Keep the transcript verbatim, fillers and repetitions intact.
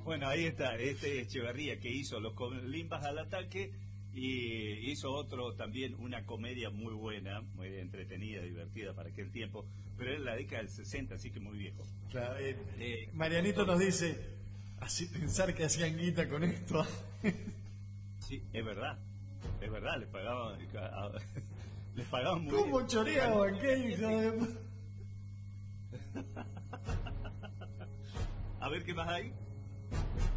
Bueno, ahí está, este Echeverría que hizo Los Colimbas al ataque y hizo otro también, una comedia muy buena, muy entretenida, divertida para aquel tiempo, pero era la década del sesenta, así que muy viejo. Claro, eh, Eh, Marianito nos dice, así pensar que hacían guita con esto. Sí, es verdad, es verdad, les pagaban, les pagaban muy ¿Cómo bien. choreaban? ¿Qué hijo de... A ver qué más hay.